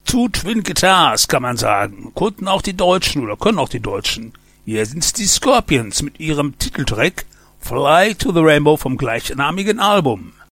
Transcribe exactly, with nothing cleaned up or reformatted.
Two Twin Guitars, kann man sagen. Konnten auch die Deutschen oder können auch die Deutschen. Hier sind's die Scorpions mit ihrem Titeltrack Fly to the Rainbow vom gleichnamigen Album.